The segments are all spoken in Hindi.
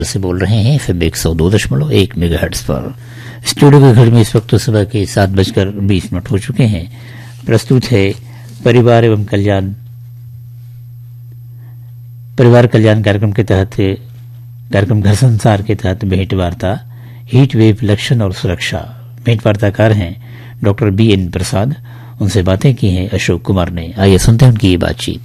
से बोल रहे हैं FM 102.1 मेगाहर्ट्ज पर। स्टूडियो के घर में इस वक्त सुबह के 7:20 हो चुके हैं। प्रस्तुत है परिवार कल्याण कार्यक्रम के तहत कार्यक्रम घर संसार के तहत भेंट वार्ता हीट वेव लक्षण और सुरक्षा। भेंट वार्ताकार हैं डॉक्टर BN प्रसाद। उनसे बातें की हैं अशोक कुमार ने। आइए सुनते हैं उनकी ये बातचीत।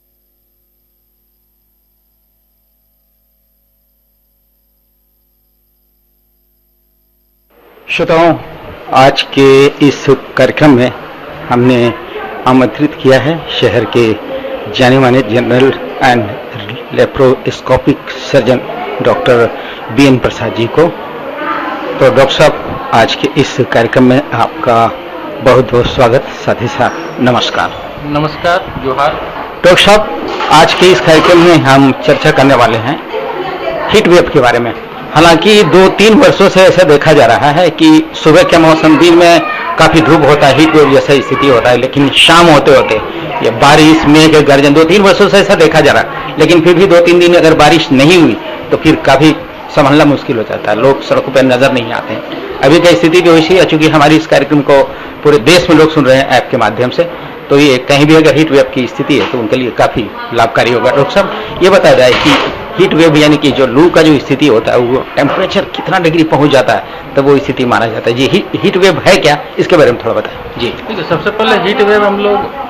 श्रोताओं, आज के इस कार्यक्रम में हमने आमंत्रित किया है शहर के जाने माने general and laparoscopic surgeon doctor BN Prasad ji को। तो डॉक्टर साहब, आज के इस कार्यक्रम में आपका बहुत बहुत स्वागत, साथ ही साथ नमस्कार। नमस्कार, जोहार। डॉक्टर साहब, आज के इस कार्यक्रम में हम चर्चा करने वाले हैं हीट वेव के बारे में। हालांकि 2-3 वर्षों से ऐसा देखा जा रहा है कि सुबह के मौसम दिन में काफी धूप होता है, हीट वेव जैसा स्थिति होता है, लेकिन शाम होते होते ये बारिश, मेघ गर्जन 2-3 वर्षों से ऐसा देखा जा रहा है। लेकिन फिर भी 2-3 दिन अगर बारिश नहीं हुई तो फिर काफी संभालना मुश्किल हो जाता है, लोग सड़कों पर नजर नहीं आते हैं। अभी की स्थिति भी वैसी है, चूंकि हमारी इस कार्यक्रम को पूरे देश में लोग सुन रहे हैं ऐप के माध्यम से, तो ये कहीं भी अगर हीट वेव की स्थिति है तो उनके लिए काफी लाभकारी होगा। डॉक्टर साहब, ये बताया जाए कि हीट वेव यानी कि जो लू का जो स्थिति होता है वो टेम्परेचर कितना डिग्री पहुंच जाता है तब वो स्थिति माना जाता है। जी, हीट वेव है क्या, इसके बारे में थोड़ा बताएं। जी ठीक है। सबसे पहले हीट वेव हम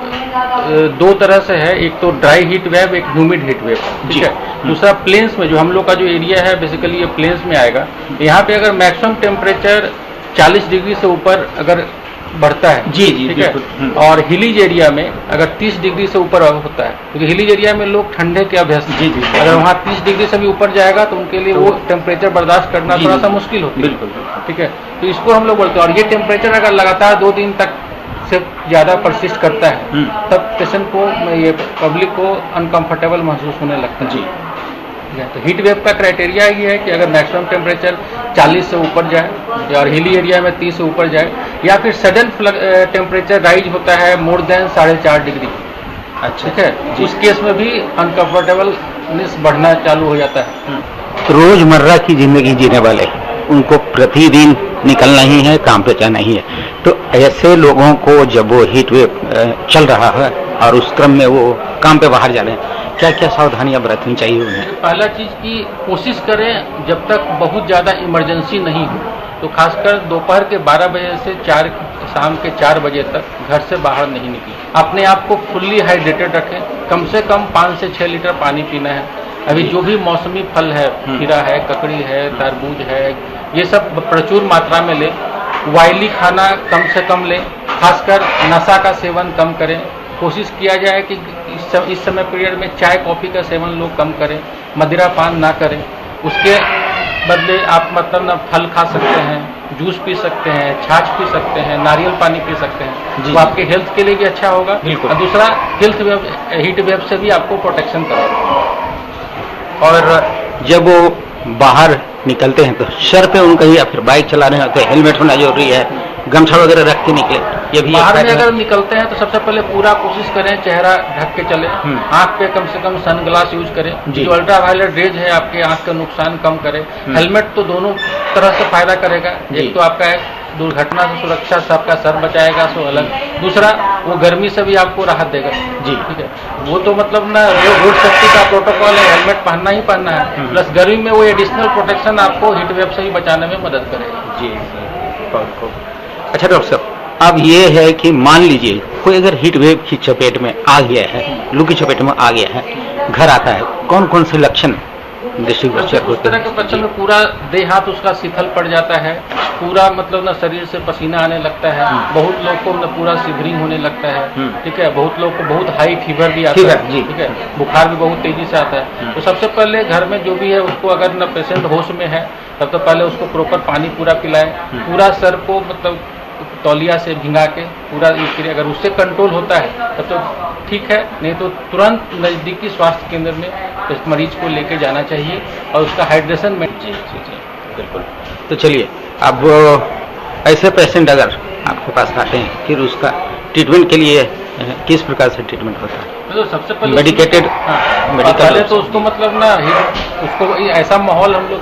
लोग 2 तरह से है, एक तो ड्राई हीट वेव, एक ह्यूमिड हीट वेव, ठीक है। दूसरा प्लेन्स में, जो हम लोग का जो एरिया है बेसिकली ये प्लेन्स में आएगा। यहाँ पे अगर मैक्सिमम टेम्परेचर 40 डिग्री से ऊपर अगर बढ़ता है, जी, ठीक है, और हिलीज एरिया में अगर 30 डिग्री से ऊपर होता है, क्योंकि हिलीज एरिया में लोग ठंडे के अभ्यस्त, अगर वहाँ 30 डिग्री से भी ऊपर जाएगा तो उनके लिए वो टेम्परेचर बर्दाश्त करना थोड़ा सा मुश्किल होती है, बिल्कुल, ठीक है। तो इसको हम लोग बोलते हैं। और ये टेम्परेचर अगर लगातार 2 दिन तक से ज्यादा परसिस्ट करता है तब पेशेंट को, ये पब्लिक को अनकंफर्टेबल महसूस होने लगता है। जी, तो हीट वेव का क्राइटेरिया ये है कि अगर मैक्सिमम टेम्परेचर 40 से ऊपर जाए और हिली एरिया में 30 से ऊपर जाए, या फिर सडन टेम्परेचर राइज होता है मोर देन 4.5 डिग्री, अच्छा, ठीक है, उस केस में भी अनकंफर्टेबलनेस बढ़ना चालू हो जाता है। रोजमर्रा की जिंदगी जीने वाले उनको प्रतिदिन निकलना ही है, काम पे जाना ही है, तो ऐसे लोगों को जब वो हीट वेव चल रहा है और उस क्रम में वो काम पे बाहर जा रहे हैं, क्या क्या सावधानियां बरतनी चाहिए उन्हें? पहला चीज की कोशिश करें जब तक बहुत ज्यादा इमरजेंसी नहीं हो तो खासकर दोपहर के 12 बजे से शाम के 4 बजे तक घर से बाहर नहीं निकलें। अपने आप को फुल्ली हाइड्रेटेड रखें, कम से कम 5 से 6 लीटर पानी पीना है। अभी जो भी मौसमी फल है, खीरा है, ककड़ी है, तरबूज है, ये सब प्रचुर मात्रा में लें। ऑयली खाना कम से कम लें, खासकर नशा का सेवन कम करें। कोशिश किया जाए कि इस समय पीरियड में चाय कॉफी का सेवन लोग कम करें, मदिरा पान ना करें। उसके बदले आप मतलब ना फल खा सकते हैं, जूस पी सकते हैं, छाछ पी सकते हैं, नारियल पानी पी सकते हैं, जो आपके हेल्थ के लिए भी अच्छा होगा। और दूसरा, हीट वेव से भी आपको प्रोटेक्शन करेगा। और जब वो बाहर निकलते हैं तो सर पे उनका, या फिर बाइक चला रहे हैं तो हेलमेट होना जरूरी है, गमछा वगैरह रख के निकले। ये भी बाहर में अगर निकलते हैं तो सबसे पहले पूरा कोशिश करें चेहरा ढक के चले, आंख पे कम से कम सनग्लास यूज करें, जो अल्ट्रा वायलेट रेज है आपके आंख का नुकसान कम करे। हेलमेट तो दोनों तरह से फायदा करेगा, एक तो आपका दुर्घटना से सुरक्षा से आपका सर बचाएगा, सो अलग, दूसरा वो गर्मी से भी आपको राहत देगा। जी, ठीक है। वो तो मतलब ना रोड सेफ्टी का प्रोटोकॉल है, हेलमेट पहनना ही पहनना है, प्लस गर्मी में वो एडिशनल प्रोटेक्शन आपको हीट वेव से ही बचाने में मदद करेगा। जी, अच्छा डॉक्टर साहब, अब ये है कि मान लीजिए कोई अगर हीट वेव की चपेट में आ गया है, लू की चपेट में आ गया है, घर आता है, कौन कौन से लक्षण दृष्टिगोचर होते हैं? तरह के बच्चों में पूरा देह हाथ उसका शिथिल पड़ जाता है, पूरा मतलब ना शरीर से पसीना आने लगता है, बहुत लोग को ना पूरा शिवरिंग होने लगता है, ठीक है, बहुत लोग को बहुत हाई फीवर भी आता है, ठीक है, बुखार भी बहुत तेजी से आता है। तो सबसे पहले घर में जो भी है उसको, अगर ना पेशेंट होश में है तब तो पहले उसको प्रॉपर पानी पूरा पिलाएं, पूरा सर को मतलब तौलिया से भिंगा के पूरा, अगर उससे कंट्रोल होता है तब तो ठीक है, नहीं तो तुरंत नजदीकी स्वास्थ्य केंद्र में इस मरीज को लेके जाना चाहिए और उसका हाइड्रेशन में। जी, बिल्कुल। तो चलिए, अब ऐसे पेशेंट अगर आपके पास आते हैं फिर उसका ट्रीटमेंट के लिए किस प्रकार से ट्रीटमेंट होता है? तो सबसे पहले मेडिकेटेड हाँ, मेडिकल पहले तो उसको मतलब ना उसको ऐसा माहौल हम लोग